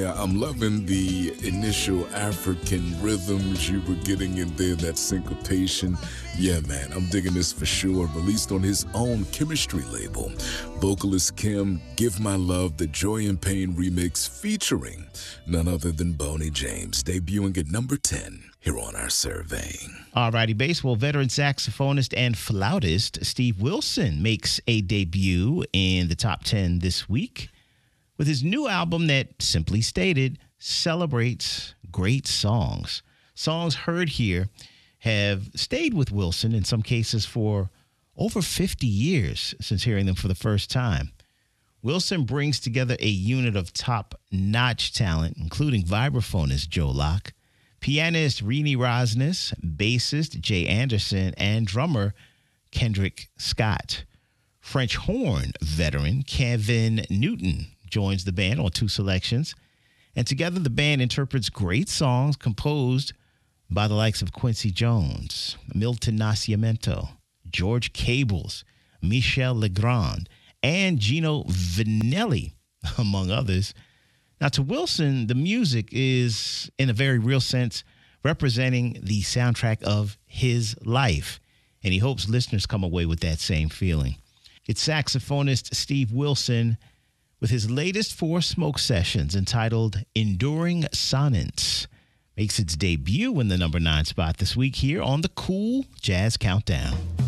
Yeah, I'm loving the initial African rhythms you were getting in there, that syncopation. Yeah, man, I'm digging this for sure. Released on his own Chemistry label. Vocalist Kim, Give My Love, the Joy and Pain remix featuring none other than Boney James, debuting at number 10 here on our survey. Alrighty, baseball veteran saxophonist and flautist Steve Wilson makes a debut in the top 10 this week with his new album that, simply stated, celebrates great songs. Songs heard here have stayed with Wilson, in some cases for over 50 years since hearing them for the first time. Wilson brings together a unit of top-notch talent, including vibraphonist Joe Locke, pianist Renee Rosnes, bassist Jay Anderson, and drummer Kendrick Scott. French horn veteran Kevin Newton joins the band on 2 selections, and together the band interprets great songs composed by the likes of Quincy Jones, Milton Nascimento, George Cables, Michel Legrand, and Gino Vanelli, among others. Now, to Wilson, the music is, in a very real sense, representing the soundtrack of his life, and he hopes listeners come away with that same feeling. It's saxophonist Steve Wilson with his latest 4 smoke sessions entitled Enduring Sonnets. Makes its debut in the number 9 spot this week here on the Cool Jazz Countdown.